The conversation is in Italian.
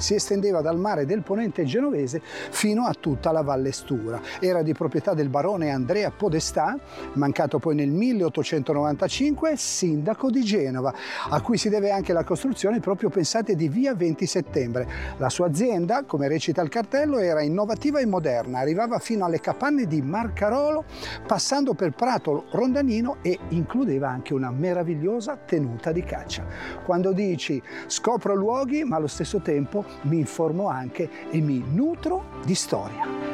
si estendeva dal mare del Ponente genovese fino a tutta la Valle Stura. Era di proprietà del barone Andrea Podestà, mancato poi nel 1895, sindaco di Genova, a cui si deve anche la costruzione, proprio pensate, di via 20 settembre. La sua azienda, come recita il cartello, era innovativa e moderna, arrivava fino alle capanne di Marcarolo, passando per Prato Rondanino, e includeva anche una meravigliosa tenuta di caccia. Quando dici scopro luoghi, ma allo stesso tempo mi informo anche e mi nutro di storia.